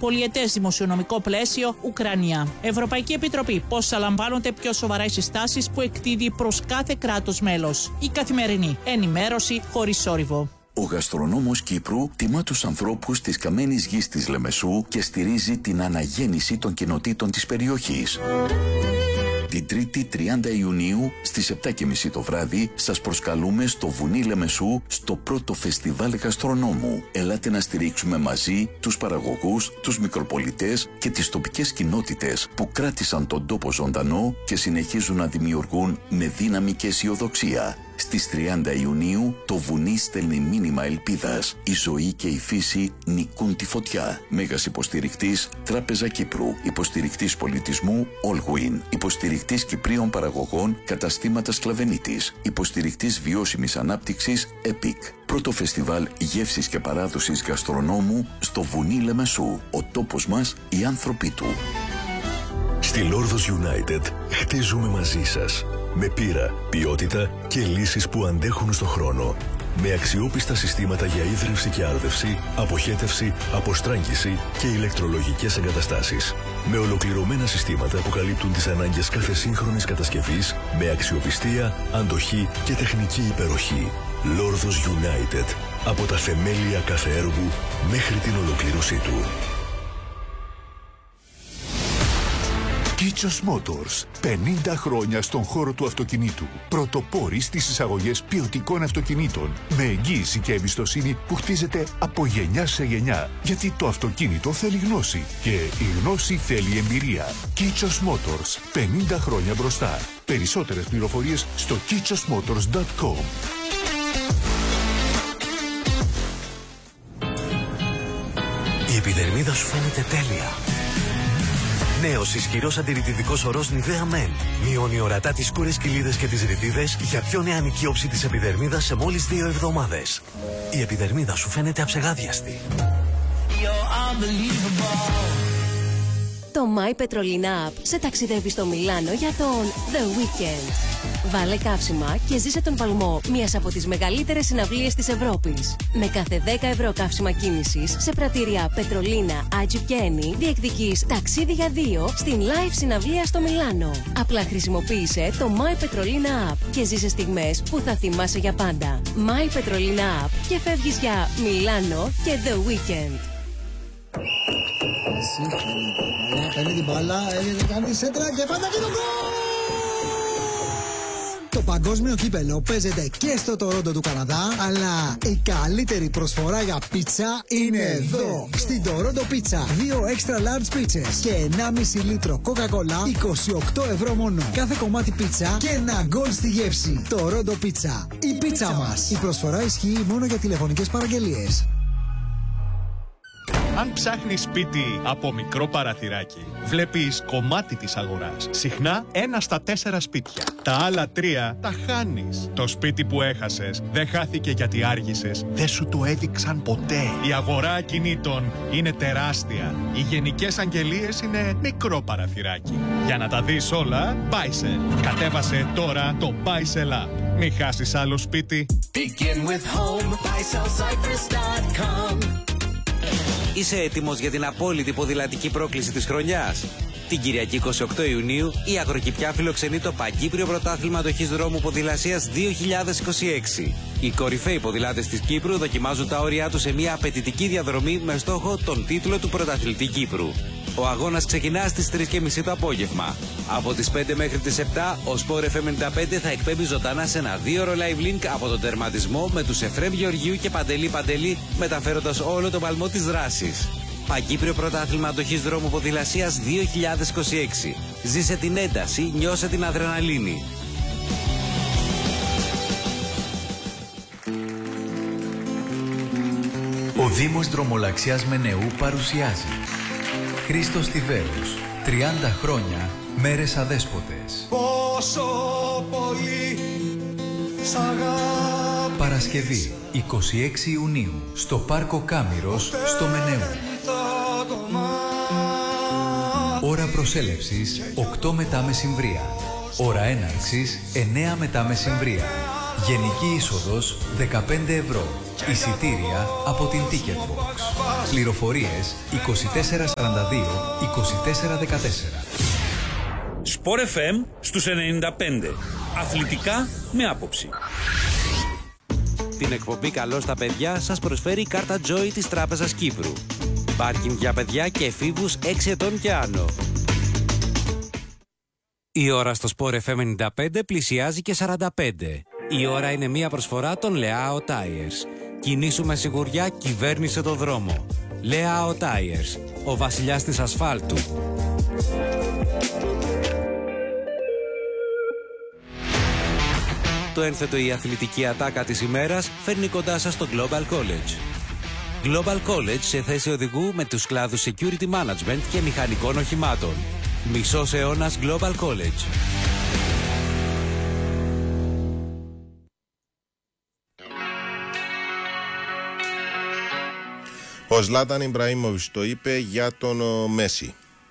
πολιετές δημοσιονομικό πλαίσιο Ουκρανία. Ευρωπαϊκή Επιτροπή. Πώς θα λαμβάνονται πιο σοβαρά οι συστάσεις που εκδίδει προς κάθε κράτος μέλος. Η καθημερινή ενημέρωση χωρίς θόρυβο. Ο γαστρονόμος Κύπρου τιμά τους ανθρώπους της καμένης γης της Λεμεσού και στηρίζει την αναγέννηση των κοινοτήτων της περιοχής. Την 3η 30 Ιουνίου στις 7:30 το βράδυ σας προσκαλούμε στο βουνί Λεμεσού στο πρώτο φεστιβάλ γαστρονόμου. Ελάτε να στηρίξουμε μαζί τους παραγωγούς, τους μικροπολιτές και τις τοπικές κοινότητες που κράτησαν τον τόπο ζωντανό και συνεχίζουν να δημιουργούν με δύναμη και αισιοδοξία. Στις 30 Ιουνίου το βουνί στέλνει μήνυμα ελπίδας. Η ζωή και η φύση νικούν τη φωτιά. Μέγας υποστηρικτής Τράπεζα Κύπρου. Υποστηρικτής πολιτισμού Allwin. Υποστηρικτής Κυπρίων παραγωγών Καταστήματα Σκλαβενίτης. Υποστηρικτής βιώσιμης ανάπτυξης EPIC. Πρώτο φεστιβάλ γεύσης και παράδοσης γαστρονόμου στο βουνί Λεμεσού. Ο τόπος μας, οι άνθρωποι του. Στη Λόρδος United χτίζουμε μαζί σας. Με πείρα, ποιότητα και λύσεις που αντέχουν στον χρόνο. Με αξιόπιστα συστήματα για ίδρυυση και άρδευση, αποχέτευση, αποστράγγιση και ηλεκτρολογικές εγκαταστάσεις. Με ολοκληρωμένα συστήματα που καλύπτουν τις ανάγκες κάθε σύγχρονης κατασκευής, με αξιοπιστία, αντοχή και τεχνική υπεροχή. Λόρδος United. Από τα θεμέλια κάθε έργου μέχρι την ολοκλήρωσή του. Kichos Motors. 50 χρόνια στον χώρο του αυτοκινήτου. Πρωτοπόροι στις εισαγωγές ποιοτικών αυτοκινήτων. Με εγγύηση και εμπιστοσύνη που χτίζεται από γενιά σε γενιά. Γιατί το αυτοκίνητο θέλει γνώση. Και η γνώση θέλει εμπειρία. Kichos Motors. 50 χρόνια μπροστά. Περισσότερες πληροφορίες στο kichosmotors.com. Η επιδερμίδα σου φαίνεται τέλεια. Νέος ισχυρός αντιρρητητικός ορός Nivea Men. Μειώνει ορατά τις σκούρες κοιλίδες και τις ρητίδες για πιο νεανική όψη της επιδερμίδας σε μόλις 2 εβδομάδες. Η επιδερμίδα σου φαίνεται αψεγάδιαστη. Το My Petrolina App σε ταξιδεύει στο Μιλάνο για τον The Weekend. Βάλε καύσιμα και ζήσε τον παλμό μιας από τις μεγαλύτερες συναυλίες της Ευρώπης. Με κάθε 10 ευρώ καύσιμα κίνησης σε πρατήρια Πετρολίνα, Άτζιου και Ένι διεκδικείς ταξίδι για 2 στην live συναυλία στο Μιλάνο. Απλά χρησιμοποίησε το My Petrolina App και ζήσε στιγμές που θα θυμάσαι για πάντα. My Petrolina App και φεύγεις για Μιλάνο και The Weekend. Παίρνει την μπάλα, κάνει σέντρα και πάντα και το γκολ! Το παγκόσμιο κύπελο παίζεται και στο Τορόντο του Καναδά, αλλά η καλύτερη προσφορά για πίτσα είναι εδώ, στην Τορόντο Πίτσα. 2 extra large πίτσες και 1,5 λίτρο Coca-Cola, 28 ευρώ μόνο. Κάθε κομμάτι πίτσα και ένα γκολ στη γεύση. Τορόντο Πίτσα, η πίτσα μας. Η προσφορά ισχύει μόνο για τηλεφωνικές παραγγελίες. Αν ψάχνεις σπίτι από μικρό παραθυράκι, βλέπεις κομμάτι της αγοράς. Συχνά 1 στα 4 σπίτια. Τα άλλα 3 τα χάνεις. Το σπίτι που έχασες δεν χάθηκε γιατί άργησες. Δεν σου το έδειξαν ποτέ. Η αγορά ακινήτων είναι τεράστια. Οι γενικές αγγελίες είναι μικρό παραθυράκι. Για να τα δεις όλα, Buysell. Κατέβασε τώρα το Buysell App. Μην χάσεις άλλο σπίτι. Begin with home, buysellcyprus.com. Είσαι έτοιμος για την απόλυτη ποδηλατική πρόκληση της χρονιάς? Την Κυριακή 28 Ιουνίου η Αγροκηπιά φιλοξενεί το Παγκύπριο Πρωτάθλημα Αντοχής Δρόμου Ποδηλασίας 2026. Οι κορυφαίοι ποδηλάτες της Κύπρου δοκιμάζουν τα όρια τους σε μια απαιτητική διαδρομή με στόχο τον τίτλο του Πρωταθλητή Κύπρου. Ο αγώνας ξεκινά στις 3:30 το απόγευμα. Από τις 5 μέχρι τις 7 ο Sport FM 95 θα εκπέμπει ζωντανά σε ένα 2ωρο live link από τον τερματισμό με τους Εφρέμ Γεωργίου και Παντελή Παντελή, μεταφέροντας όλο τον παλμό της δράσης. Παγκύπριο Πρωτάθλημα Αντοχής Δρόμου Ποδηλασίας 2026. Ζήσε την ένταση, νιώσε την αδρεναλίνη. Ο Δήμος Δρομολαξιάς Μενεού παρουσιάζει Χρήστος Τιβέρος, 30 χρόνια, μέρες αδέσποτες. Πόσο πολύ σ' αγαπώ. Παρασκευή, 26 Ιουνίου, στο Πάρκο Κάμηρος, στο Μενεού. Ώρα προσέλευσης, 8 μετά μεσημβρία. Ώρα έναρξης, 9 μετά μεσημβρία. Γενική είσοδος 15 ευρώ. Εισιτήρια από την Ticketbox. Πληροφορίες 2442 2414. Sport FM στους 95. Αθλητικά με άποψη. Την εκπομπή «Καλώς στα παιδιά» σας προσφέρει η κάρτα Joy της Τράπεζας Κύπρου. Πάρκινγκ για παιδιά και εφήβους 6 ετών και άνω. Η ώρα στο Sport FM 95 πλησιάζει και 45. Η ώρα είναι μια προσφορά των Leao Tires. Κινήσου με σιγουριά, κυβέρνησε το δρόμο. Leao Tires, ο βασιλιάς της ασφάλτου. Το ένθετο η αθλητική ατάκα της ημέρας φέρνει κοντά σας το Global College. Global College σε θέση οδηγού με τους κλάδους Security Management και μηχανικών οχημάτων. Μισός αιώνας Global College. Ο Ζλάταν Ιμπραήμοβιτς το είπε για τον Μέση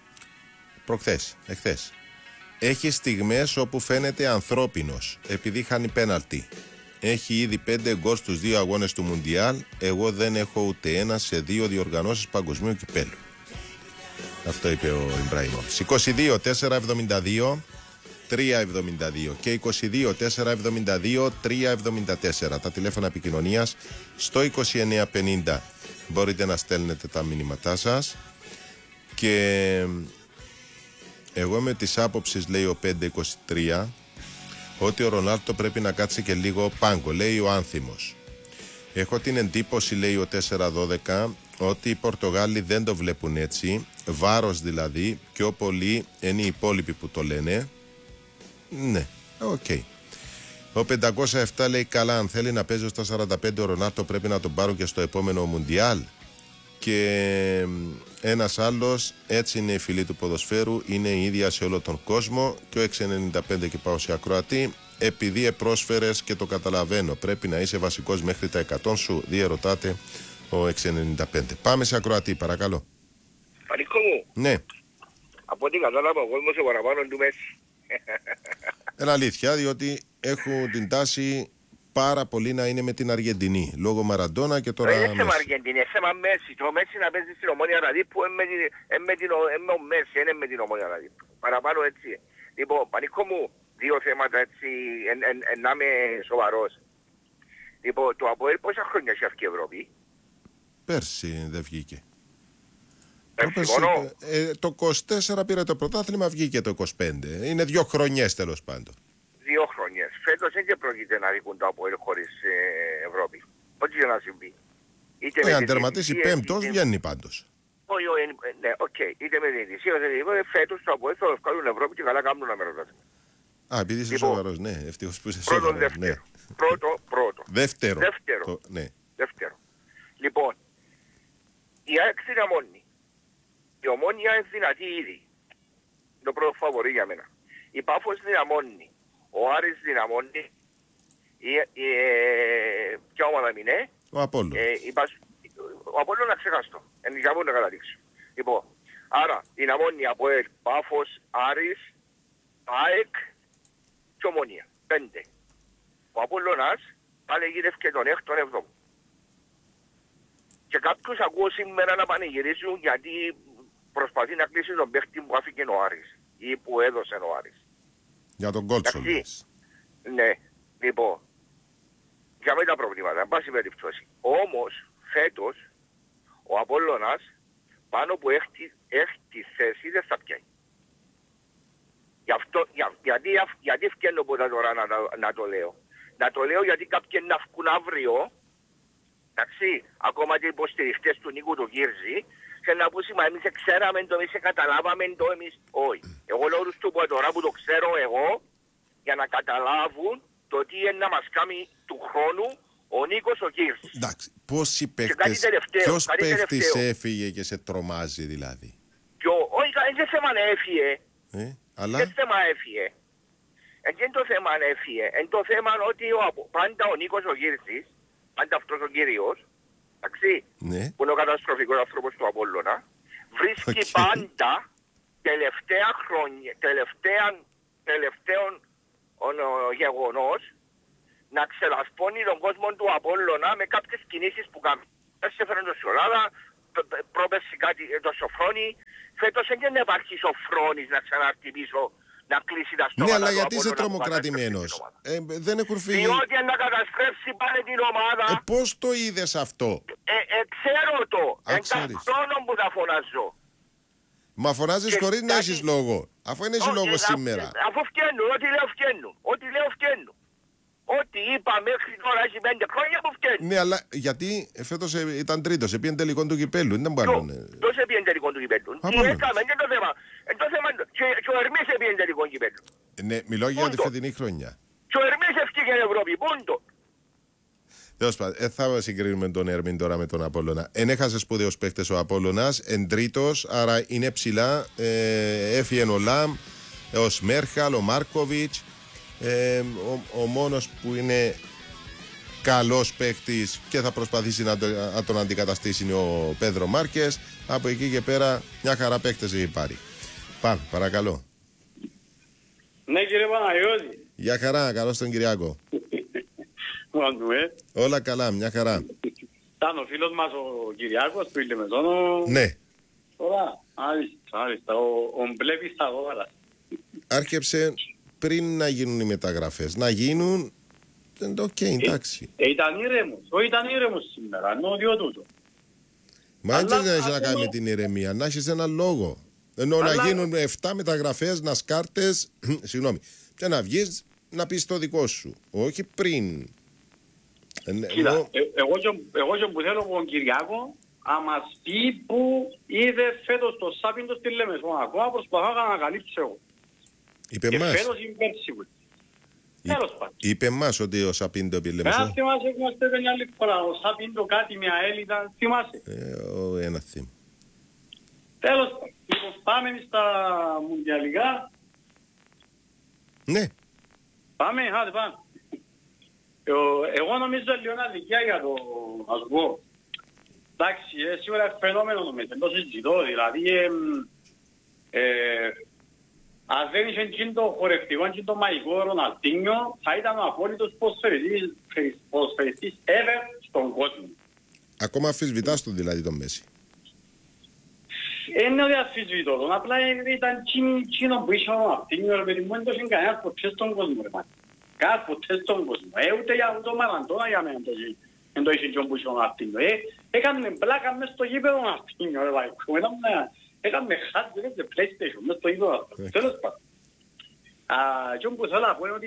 εχθές. Έχει στιγμές όπου φαίνεται ανθρώπινος επειδή χάνει πέναλτι. Έχει ήδη 5 γκολ στους 2 αγώνες του Μουντιάλ. Εγώ δεν έχω ούτε ένα σε 2 διοργανώσεις παγκοσμίου κυπέλου. Αυτό είπε ο Ιμπραήμοβιτς. 22 472 372 και 22 472 374 τα τηλέφωνα επικοινωνίας. Στο 2950 μπορείτε να στέλνετε τα μηνύματά σας. Και εγώ είμαι της άποψης, λέει ο 523, ότι ο Ρονάλντο πρέπει να κάτσει και λίγο πάγκο, λέει ο Άνθιμος. Έχω την εντύπωση, λέει ο 412, ότι οι Πορτογάλοι δεν το βλέπουν έτσι. Βάρος δηλαδή, πιο πολύ είναι οι υπόλοιποι που το λένε. Ναι, οκ. Ο 507 λέει καλά, αν θέλει να παίζει στα 45 ο Ρονάλντο πρέπει να τον πάρουν και στο επόμενο Μουντιάλ. Και ένας άλλος, έτσι είναι η φυλή του ποδοσφαίρου, είναι η ίδια σε όλο τον κόσμο. Και ο 695 και πάω σε ακροατή, επειδή επρόσφερες και το καταλαβαίνω, πρέπει να είσαι βασικός μέχρι τα 100 σου, διερωτάται ο 695. Πάμε σε ακροατή, παρακαλώ. Πανίκο μου. Ναι. Από ό,τι κατάλαβα, ο κόσμος ο παραπάνω του Μέση. Είναι αλήθεια, διότι έχουν την τάση πάρα πολύ να είναι με την Αργεντινή. Λόγω Μαραντόνα και τώρα. Δεν είναι θέμα Αργεντινή, είναι θέμα Μέση. Το Μέση να παίζει στην Ομόνια Ραδίπου με ο Μέση, είναι με την Ομόνια Ραδίπου. Παραπάνω έτσι. Λοιπόν, Πανίκο μου, 2 θέματα έτσι, να είμαι σοβαρός. Λοιπόν, το ΑΠΟΕΛ πόσα χρόνια έχει αυτή η Ευρώπη? Πέρσι δεν βγήκε. Το 24 πήρε το πρωτάθλημα, βγήκε το 25. Είναι 2 χρονιές τέλος πάντων. 2 χρονιές. Φέτος δεν πρόκειται να δείχνουν το ΑΠΟΕΛ χωρίς Ευρώπη. Ό,τι και να συμβεί. Αν τερματίσει 5ος βγαίνει πάντως. Όχι, ναι, οκ. Είτε με την ειδησία, φέτος το ΑΠΟΕΛ θα βγάλουν Ευρώπη και καλά κάνουν να με ρωτάτε. Α, επειδή είσαι σοβαρός, ναι. Ευτυχώς που είσαι σοβαρός. Δεύτερο. Πρώτο. Δεύτερο. Ναι. Δεύτερο. Λοιπόν, η ΑΕΚ δυναμώνει. Η Ομόνια είναι δυνατή ήδη. Το πρώτο φαβορί για μένα. Η Πάφος δυναμώνει. Ο Άρης δυναμώνει. Ποια ομάδα είναι? Ο Απόλλων. Ο Απόλλων να ξεχάσω. Για να καταδείξω. Λοιπόν, άρα δυναμώνει από Πάφος, Άρης, ΑΕΚ και Ομόνια. 5. Ο Απόλλωνας πάλι γύρευκε τον 6ο, τον 7ο. Και κάποιους ακούω σήμερα να πανηγυρίζουν γιατί προσπαθεί να κλείσει τον παίχτη που άφηκε ο Άρης ή που έδωσε ο Άρης. Για τον Κόλτσο. Ναι, λοιπόν, για μένα τα προβλήματα, εν πάση περιπτώσει. Όμως, φέτος, ο Απόλλωνας πάνω που έχει τη θέση δεν θα πιάνει. Γιατί φτιάχνω ποτέ τώρα να το λέω. Να το λέω γιατί κάποιοι να βγουν αύριο, εντάξει, ακόμα και οι υποστηριχτές του Νίκου του Κύρζη, και να πούσει, μα εμείς ξέραμε το, εμείς καταλάβαμε το, εμείς όχι. Εγώ λέω του που τώρα που το ξέρω εγώ, για να καταλάβουν το τι είναι να μας κάνει του χρόνου ο Νίκος ο Κύρζης. Εντάξει, πόσοι παίχτες, ποιος παίχτης έφυγε και σε τρομάζει δηλαδή? Όχι, δεν θέμα να έφυγε. Αλλά... Δεν θέμα έφυγε. Δεν το θέμα να έφυγε. Εν το θέμα ότι πάντα ο Νίκος ο Κύρζης, πάντα αυτός ο κύριος, εντάξει, που είναι ο καταστροφικός άνθρωπος του Απόλλωνα, βρίσκει πάντα τελευταία χρόνια, τελευταίων γεγονός να ξελασπώνει τον κόσμο του Απόλλωνα με κάποιες κινήσεις που κάνει. Έφερε το Σιολάδα, πρόπερσε κάτι το Σοφρόνη. Φέτος δεν υπάρχει Σοφρόνης να ξανάρθει πίσω, να κλείσει τα στόματα. Ναι, αλλά γιατί είσαι τρομοκρατημένος? Δεν έχουν φύγει. Διότι να καταστρέψει πάλι την ομάδα. Πώς το είδες αυτό? Ξέρω το. Ένα χρόνο που θα φωνάζω. Μα φωνάζεις χωρίς να έχεις λόγο. Αφού είναι εσύ λόγο σήμερα. Αφού φτιάχνουν, ό,τι λέω φτιάχνουν. Ό,τι λέω φτιάχνουν. Ό,τι είπα μέχρι τώρα έχει 5 χρόνια που φτιάχνουν. Ναι, αλλά γιατί φέτος ήταν τρίτος, επίεν τελικό του κυπέλλου. Δεν μπορούν. Τόσο επίεν τελικό του κυπέλλου. Τι έκαμε, είναι το θέμα. Και ο Ερμής επίεν τελικό κυπέλλου. Ναι, μιλώ για τη φετινή χρονιά. Και ο Ερμής ευκήγε στην Ευρώπη. Πούντο. Τέλος πάντων, θα συγκρίνουμε τον Ερμήν τώρα με τον Απόλλωνα. Έχασε σπουδαίους παίκτες ο Απόλλωνας, εν τρίτος, άρα είναι ψηλά. Έφυγε ο Λαμ, ο Σμέρχαλ, ο Μάρκοβιτς. Ο μόνος που είναι καλός παίκτης και θα προσπαθήσει να τον αντικαταστήσει είναι ο Πέδρο Μάρκες. Από εκεί και πέρα μια χαρά παίκτες έχει πάρει. Πάμε, παρακαλώ. Ναι, κύριε Παναγιώτη. Γεια χαρά, καλώς τον Κυριάκο. Όλα καλά, μια χαρά. Ήταν ο φίλος μας ο Κυριάκος του Ηλιμεζόνο. Ναι. Τώρα, άριστα, ο Μπλέπης στα δώρα. Άρχεψε πριν να γίνουν οι μεταγραφές. Να γίνουν, οκ, εντάξει. Ήταν ήρεμος σήμερα, ενώ διό τούτο. Μα έτσι δεν έχει να κάνει με την ηρεμία, να έχεις ένα λόγο. Ενώ να γίνουν 7 μεταγραφές, να σκάρτες, συγγνώμη, και να βγεις να πεις το δικό σου. Όχι πριν. Κοίτα, εγώ και που θέλω από τον Κυριάκο, να μας πει που είδε φέτος το Σάπιντο στη Λεμεσό. Ακόμα προσπαθώ να ανακαλύψω εγώ. Είπε και μας. φέτος είμαι σίγουρη. Τέλος πάντων. Είπε μας ότι ο Σάπιντο επί Λεμεσό. Θυμάσαι, είμαστε μια άλλη φορά. Ο Σάπιντο κάτι με ΑΕΛ ήταν, θυμάσαι. Ένα θύμα. Τέλος πάντων. Λοιπόν, πάμε στα μουντιαλικά. Ναι. Πάμε, άντε πάμε. Εγώ νομίζω λίγο αδικία για το να σου πω. Εντάξει, σίγουρα φαινόμενο νομίζω, το συζητώ, δηλαδή αν δεν είχε εκείνο το χορευτικό και το μαγικό Ροναλντίνιο, θα ήταν ο απόλυτος ποδοσφαιριστής ever στον κόσμο. Ακόμα αμφισβητάς τον δηλαδή τον Μέση? Είναι ότι αμφισβητώ τον, απλά ήταν εκείνο που είχε ο Ροναλντίνιο, ρε παιδί μου, δεν το είχε κανένας ποτέ στον κόσμο, ρε μάτι. Κανένας ποτέ στον κόσμο. Ούτε για το Μαραντώνα για μένα δεν το είχε εκείνο που είχε ο Ροναλντίνιο. Έκανε πλάκα μες στο γήπεδο ο Ροναλντίνιο, ρε μάτι. Έκαμε χάρτη σε PlayStation, μες το είδω αυτό. Τέλος πάντων. Και όπου θέλω να πω είναι ότι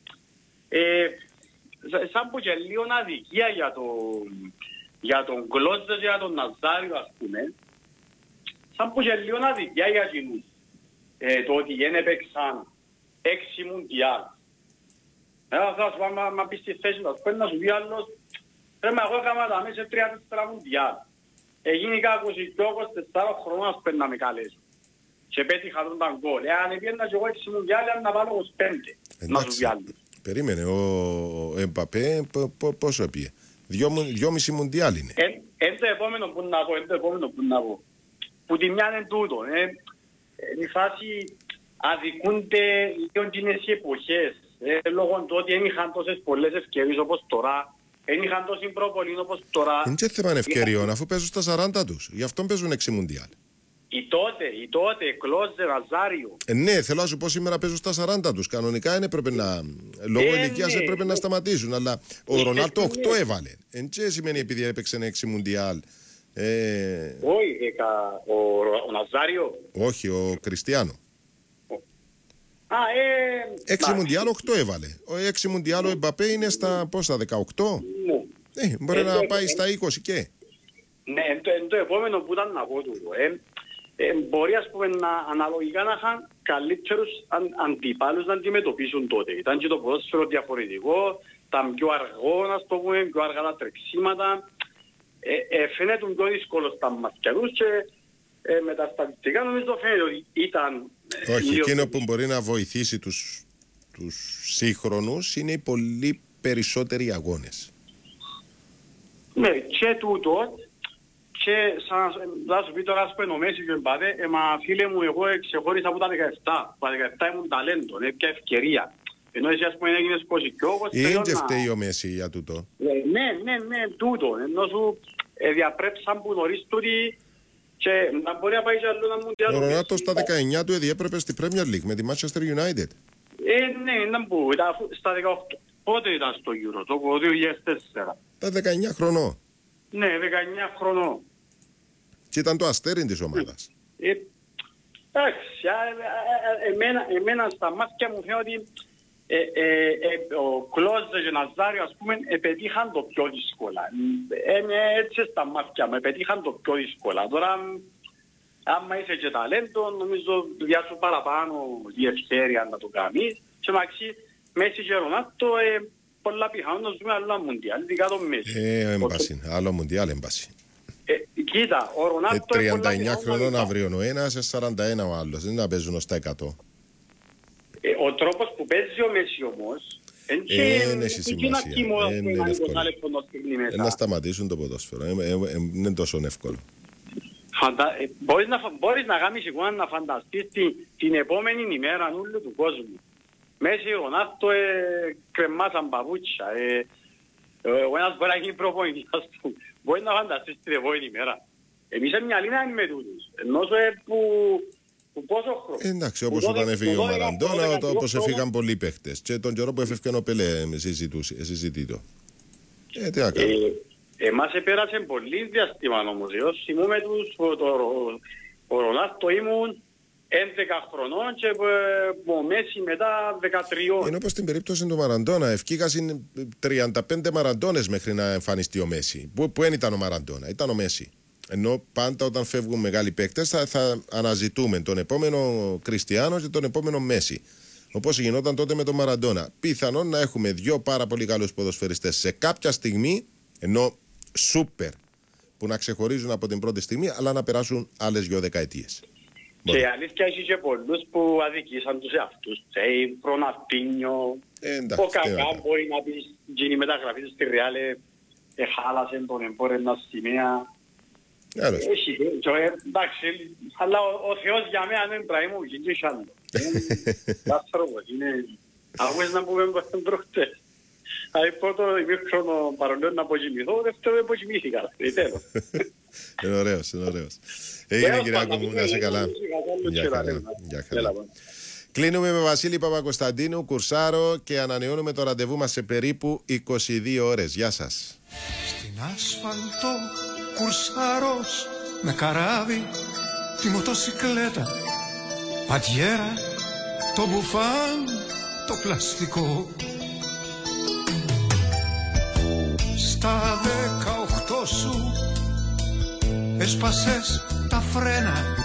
σαν που και λίγο αδικία για τον Κλότσες και για τον Ναζάριο, ας πούμε, σαν που και λίγο αδικία για εκείνους, το ότι δεν έπαιξαν 6 μουντιάλ. Θα σου πάμε να πεις στη θέση του, να σου πει άλλος, πρέπει εγώ έκανα τα μέσα σε 3-4 μουντιάλ. Έγινικα 22-24 χρόνων ας πέντε να με καλέσω. Και πέτυχα τον τα γκολ. Αν έπαιρνα και εγώ 6 μουντιάλ, να βάλω 25. Να σου πει άλλο. Περίμενε, ο Εμπαπέ πόσο πήγε? 2,5 μουντιάλ είναι. Είναι το επόμενο που να πω, Που τη μια είναι τούτο. Η φάση αδικούνται λίγο τις εποχές. Λόγω του ότι δεν είχαν τόσες πολλές ευκαιρίες όπως τώρα. Δεν είχαν τόση προβολή όπως τώρα. Είναι και θέμα ευκαιριών, αφού παίζουν στα 40 τους. Γι' αυτό παίζουν 6 μουντιάλ. Η τότε, Κλόζε, Ναζάριο. Ναι, θέλω να σου πω σήμερα παίζουν στα 40 τους. Κανονικά δεν έπρεπε να. Λόγω ηλικίας έπρεπε να σταματήσουν. Αλλά ο Ρονάλντο 8 έβαλε. Εν τι σημαίνει επειδή έπαιξε 6 μουντιάλ. Όχι, ο Ναζάριο. Όχι, ο Κριστιάνο. 6 μουντιάλ 8 έβαλε. Ο 6 μουντιάλ ο Εμπαπέ είναι στα πόσα, 18? Μπορεί να πάει στα 20 και. Ναι, το επόμενο που ήταν να πω τούτο. Μπορεί ας πούμε αναλογικά να είχαν καλύτερους αντιπάλους να αντιμετωπίσουν τότε. Ήταν και το ποδόσφαιρο διαφορετικό, ήταν πιο αργό, να το πούμε, πιο αργά τα τρεξίματα. Φαίνεται πιο δύσκολο στα μάτια τους και με τα στατιστικά νομίζω φαίνεται ότι ήταν... Όχι, εκείνο που μπορεί να βοηθήσει τους σύγχρονους είναι οι πολύ περισσότεροι αγώνες. Ναι, και τούτο, και θα σου πει τώρα ας πω Μέση και Εμπαπέ, μα φίλε μου εγώ ξεχώρισα από τα 17. Τα 17 ήμουν ταλέντο, πια ευκαιρία. Ενώ εσύ ας πούμε έγινες 22. Ή και φταίει ο Μέση για τούτο. Ναι, τούτο. Ενώ σου διαπρέψαν που νωρίς τούτοι και να μπορεί να πάει και άλλο να μου διάλογο. Ο Ρονάλντο στα 19 του διέπρεπε στη Premier League με τη Manchester United. Ναι, να μπω. Στα 18. Πότε ήταν στο Euro, το 2004. Τα 19 χρονών. Ναι, 19 χρονών. Και ήταν το αστέρι της ομάδας. Εντάξει, εμένα στα μάτια μου φαίνεται ότι ο Κλόζε και ο Ναζάριο ας πούμε επετύχαν το πιο δύσκολα. Έτσι στα μάτια μου, επετύχαν το πιο δύσκολα. Τώρα, άμα είσαι και ταλέντο, νομίζω διάσου παραπάνω η ευχέρεια να το κάνεις. Και μαξί, Μέση και Ρονάλντο, πολλά πιθανόν να ζούμε άλλο μουντιάλ, ειδικά το Μέση. Έμπαση, άλλο μουντιάλ έμπαση. Κοίτα, ο Ρονάλντο 39 χρονών αύριο ο ένας, 41 ο άλλος. Δεν είναι να παίζουν ως τα 100. Ο τρόπος που παίζει ο Μέση όμως δεν έχει σημασία. Είναι εύκολο. Να σταματήσουν το ποδόσφαιρο. Είναι τόσο εύκολο. Μπορείς να κάνεις εικόνα να φανταστείς την επόμενη ημέρα όλου του κόσμου. Μέση Ρονάλντο κρεμάσαν παπούτσια. Ο ένας μπορεί να γίνει προπονητής. Μπορεί να φανταστείς την επόμενη ημέρα. Εμείς είναι μια λίνα με τούτους. Ενώ που πόσο χρόνο. Εντάξει, όπως όταν έφυγε ο Μαραντόνα, όπως έφυγαν πολλοί παίχτες. Και τον καιρό που έφυγαν ο Πελέ συζητεί το. Τι να κάνουμε. Εμάς επέρασε πολύ διαστήμα όμως. Εγώ θυμούμαι τους, ο Ρονάλντο ήμουν 11 χρονών και ο Μέση μετά 13. Είναι όπως στην περίπτωση του Μαραντόνα. Ευκήγασαν 35 Μαραντόνες μέχρι να εμφανιστεί ο Μέση. Που δεν ήταν ο Μαραντόνα, ήταν ο Μέση. Ενώ πάντα όταν φεύγουν μεγάλοι παίκτες θα αναζητούμε τον επόμενο Κριστιάνο και τον επόμενο Μέση. Όπως γινόταν τότε με τον Μαραντόνα. Πιθανόν να έχουμε δύο πάρα πολύ καλούς ποδοσφαιριστές σε κάποια στιγμή, ενώ σούπερ, που να ξεχωρίζουν από την πρώτη στιγμή, αλλά να περάσουν άλλες 2 δεκαετίες. Και η αλήθεια έχει και πολλούς που αδικήσαν τους εαυτούς. Τσέι, Προναπίνιο, ο Κακά μπορεί να πει γίνει μεταγραφή του στη Ρεάλ, εχάλασε τον εμπόρε ένα σημαία. Εντάξει, αλλά ο Θεός για μένα είναι Ιμπραήμου και και άλλο. Άνθρωπος, είναι... Αγούες να πούμε προχτές. Αν πω το ημίχρονο παρολέω να αποκοιμηθώ, δεύτερο αποκοιμήθηκα. Είναι ωραίος, είναι ωραίος. Έγινε Κυριάκο μου, να είσαι καλά. Γεια χαρά. Κλείνουμε με Βασίλη Παπακοσταντίνου, κουρσάρο, και ανανεώνουμε το ραντεβού μας σε περίπου 22 ώρες. Γεια σας. Στην άσφαλτο κουρσάρος με καράβι, τη μοτοσικλέτα, πατιέρα, το μπουφάν, το πλαστικό. Στα 18 σου έσπασες τα φρένα